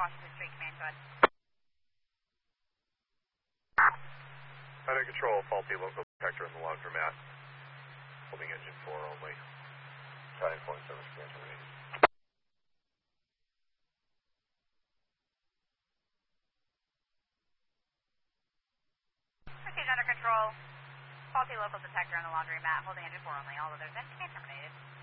Washington Street, command, go ahead. Under control, faulty local detector in the laundromat. Holding engine 4 only. Trying phone service command terminated. Received under control. Faulty local detector in the laundromat. Holding engine 4 only. All others in, command terminated.